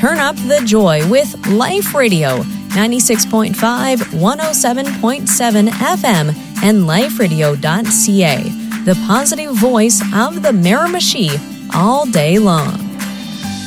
Turn up the joy with Life Radio, 96.5, 107.7 FM, and liferadio.ca, the positive voice of the Miramichi all day long.